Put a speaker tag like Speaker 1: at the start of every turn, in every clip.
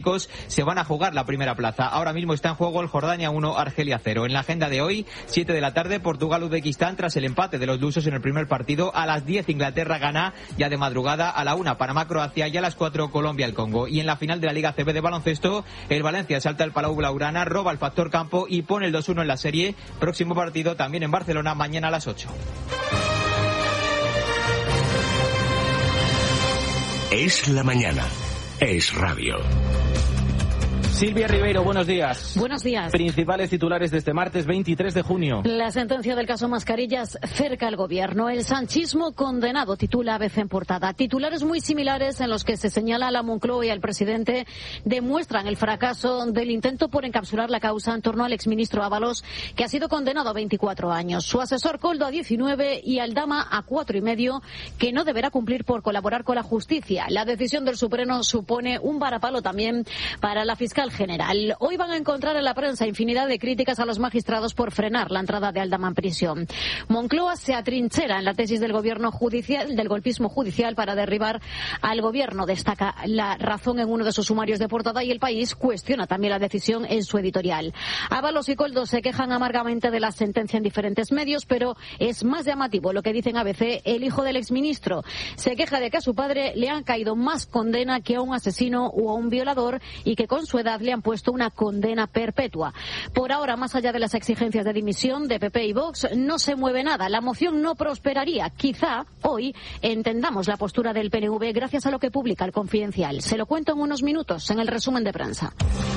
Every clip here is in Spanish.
Speaker 1: se van a jugar la primera plaza. Ahora mismo está en juego el Jordania 1, Argelia 0. En la agenda de hoy, 7 de la tarde, Portugal-Uzbekistán tras el empate de los lusos en el primer partido. A las 10 Inglaterra-Ghana, ya de madrugada. A la 1 Panamá-Croacia y a las 4 Colombia-el Congo. Y en la final de la Liga CB de baloncesto, el Valencia salta el Palau Blaugrana, roba el factor campo y pone el 2-1 en la serie. Próximo partido también en Barcelona, mañana a las 8.
Speaker 2: Es la mañana. Es radio.
Speaker 3: Silvia Ribeiro, buenos días.
Speaker 4: Buenos días.
Speaker 3: Principales titulares de este martes 23 de junio.
Speaker 4: La sentencia del caso Mascarillas cerca al gobierno. El sanchismo condenado, titula ABC en portada. Titulares muy similares en los que se señala a la Moncloa y al presidente demuestran el fracaso del intento por encapsular la causa en torno al exministro Ábalos, que ha sido condenado a 24 años. Su asesor Koldo a 19 y Aldama a 4,5, que no deberá cumplir por colaborar con la justicia. La decisión del Supremo supone un varapalo también para la fiscal general. Hoy van a encontrar en la prensa infinidad de críticas a los magistrados por frenar la entrada de Aldama en prisión. Moncloa se atrinchera en la tesis del gobierno judicial, del golpismo judicial, para derribar al gobierno. Destaca la razón en uno de sus sumarios de portada y El País cuestiona también la decisión en su editorial. Ábalos y Koldo se quejan amargamente de la sentencia en diferentes medios, pero es más llamativo lo que dicen ABC. El hijo del exministro se queja de que a su padre le han caído más condena que a un asesino o a un violador y que con su edad le han puesto una condena perpetua. Por ahora, más allá de las exigencias de dimisión de PP y Vox, no se mueve nada. La moción no prosperaría. Quizá hoy entendamos la postura del PNV gracias a lo que publica El Confidencial. Se lo cuento en unos minutos en el resumen de prensa.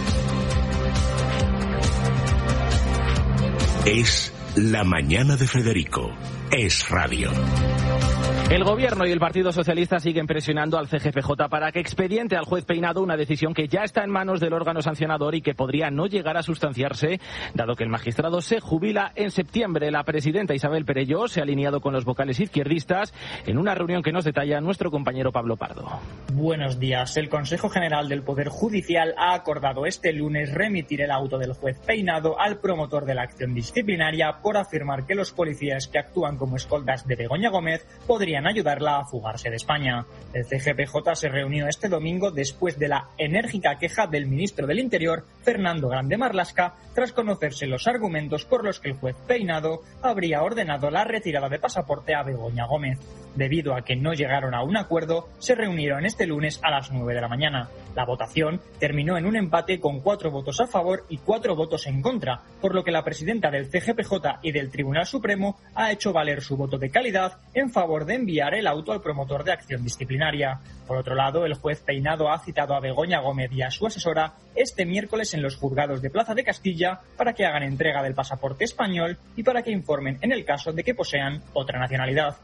Speaker 2: Es la mañana de Federico. Es radio.
Speaker 3: El Gobierno y el Partido Socialista siguen presionando al CGPJ para que expediente al juez Peinado una decisión que ya está en manos del órgano sancionador y que podría no llegar a sustanciarse, dado que el magistrado se jubila en septiembre. La presidenta Isabel Perelló se ha alineado con los vocales izquierdistas en una reunión que nos detalla nuestro compañero Pablo Pardo.
Speaker 5: Buenos días. El Consejo General del Poder Judicial ha acordado este lunes remitir el auto del juez Peinado al promotor de la acción disciplinaria por afirmar que los policías que actúan como escoltas de Begoña Gómez podrían ayudarla a fugarse de España. El CGPJ se reunió este domingo después de la enérgica queja del ministro del Interior, Fernando Grande Marlaska, tras conocerse los argumentos por los que el juez Peinado habría ordenado la retirada de pasaporte a Begoña Gómez. Debido a que no llegaron a un acuerdo, se reunieron este lunes a las 9 de la mañana. La votación terminó en un empate con 4 votos a favor y 4 votos en contra, por lo que la presidenta del CGPJ y del Tribunal Supremo ha hecho valer su voto de calidad en favor de enviar el auto al promotor de acción disciplinaria. Por otro lado, el juez Peinado ha citado a Begoña Gómez y a su asesora este miércoles en los juzgados de Plaza de Castilla para que hagan entrega del pasaporte español y para que informen en el caso de que posean otra nacionalidad.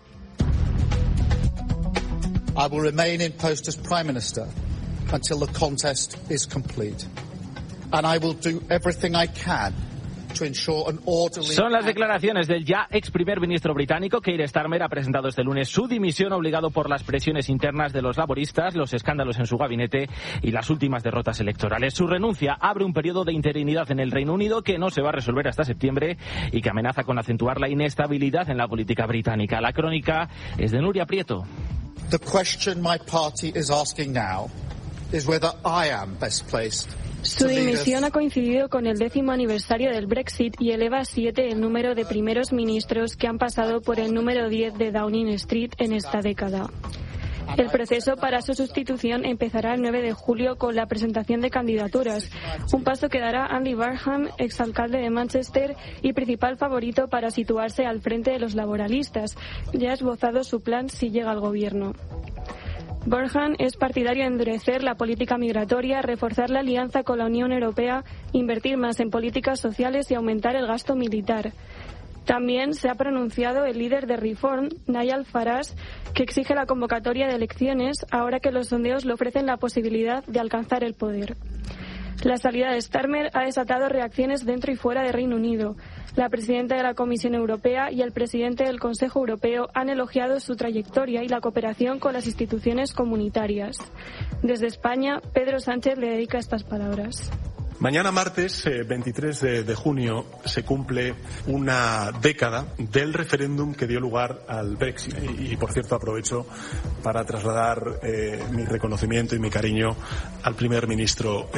Speaker 6: I will remain in post as Prime Minister until the contest is complete. And I will do everything I can to ensure an orderly...
Speaker 3: Son las declaraciones del ya ex primer ministro británico. Keir Starmer ha presentado este lunes su dimisión obligado por las presiones internas de los laboristas, los escándalos en su gabinete y las últimas derrotas electorales. Su renuncia abre un periodo de interinidad en el Reino Unido que no se va a resolver hasta septiembre y que amenaza con acentuar la inestabilidad en la política británica. La crónica es de Nuria Prieto.
Speaker 6: The question my party is asking now is whether I am best placed.
Speaker 7: Su dimisión ha coincidido con el 10º aniversario del Brexit y eleva a 7 el número de primeros ministros que han pasado por el número 10 de Downing Street en esta década. El proceso para su sustitución empezará el 9 de julio con la presentación de candidaturas, un paso que dará Andy Burnham, exalcalde de Manchester y principal favorito para situarse al frente de los laboralistas. Ya ha esbozado su plan si llega al gobierno. Burnham es partidario de endurecer la política migratoria, reforzar la alianza con la Unión Europea, invertir más en políticas sociales y aumentar el gasto militar. También se ha pronunciado el líder de Reform, Nigel Farage, que exige la convocatoria de elecciones ahora que los sondeos le ofrecen la posibilidad de alcanzar el poder. La salida de Starmer ha desatado reacciones dentro y fuera de Reino Unido. La presidenta de la Comisión Europea y el presidente del Consejo Europeo han elogiado su trayectoria y la cooperación con las instituciones comunitarias. Desde España, Pedro Sánchez le dedica estas palabras.
Speaker 8: Mañana martes 23 de junio se cumple una década del referéndum que dio lugar al Brexit. Y por cierto aprovecho para trasladar mi reconocimiento y mi cariño al primer ministro